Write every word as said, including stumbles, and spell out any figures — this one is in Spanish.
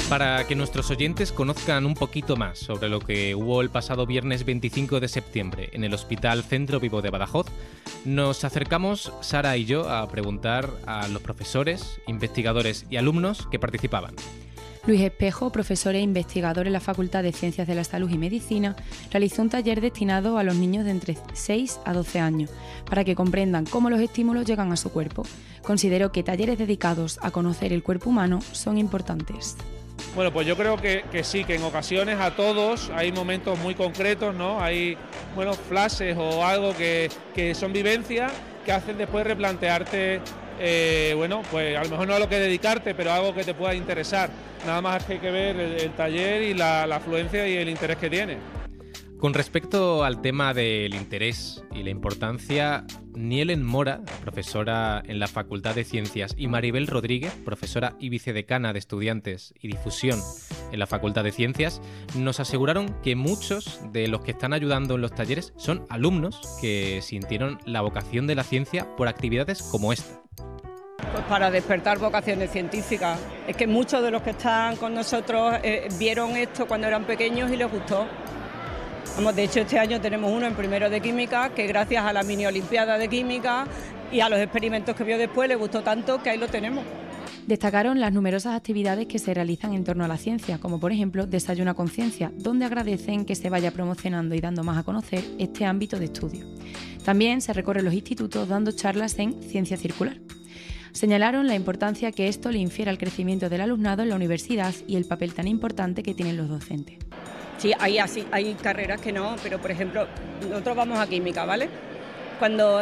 Para que nuestros oyentes conozcan un poquito más sobre lo que hubo el pasado viernes veinticinco de septiembre en el Hospital Centro Vivo de Badajoz, nos acercamos, Sara y yo, a preguntar a los profesores, investigadores y alumnos que participaban. Luis Espejo, profesor e investigador en la Facultad de Ciencias de la Salud y Medicina, realizó un taller destinado a los niños de entre seis a doce años, para que comprendan cómo los estímulos llegan a su cuerpo. Consideró que talleres dedicados a conocer el cuerpo humano son importantes. Bueno, pues yo creo que, que sí, que en ocasiones a todos hay momentos muy concretos, ¿no? Hay, bueno, flashes o algo que, que son vivencias que hacen después replantearte, eh, bueno, pues a lo mejor no a lo que dedicarte, pero algo que te pueda interesar. Nada más que hay que ver el, el taller y la, la afluencia y el interés que tiene. Con respecto al tema del interés y la importancia, Nielen Mora, profesora en la Facultad de Ciencias, y Maribel Rodríguez, profesora y vicedecana de Estudiantes y Difusión en la Facultad de Ciencias, nos aseguraron que muchos de los que están ayudando en los talleres son alumnos que sintieron la vocación de la ciencia por actividades como esta. Pues para despertar vocaciones científicas. Es que muchos de los que están con nosotros eh, vieron esto cuando eran pequeños y les gustó. Vamos, de hecho, este año tenemos uno en primero de química que gracias a la mini olimpiada de química y a los experimentos que vio después le gustó tanto que ahí lo tenemos. Destacaron las numerosas actividades que se realizan en torno a la ciencia, como por ejemplo Desayuno a Conciencia, donde agradecen que se vaya promocionando y dando más a conocer este ámbito de estudio. También se recorren los institutos dando charlas en Ciencia Circular. Señalaron la importancia que esto le infiere al crecimiento del alumnado en la universidad y el papel tan importante que tienen los docentes. Sí, hay, así, hay carreras que no, pero por ejemplo, nosotros vamos a química, ¿vale? Cuando